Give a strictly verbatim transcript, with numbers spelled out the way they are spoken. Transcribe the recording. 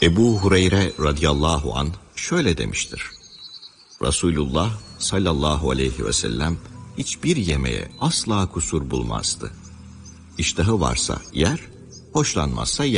Ebu Hureyre radıyallahu an şöyle demiştir. Resulullah sallallahu aleyhi ve sellem hiçbir yemeğe asla kusur bulmazdı. İştahı varsa yer, hoşlanmazsa yer.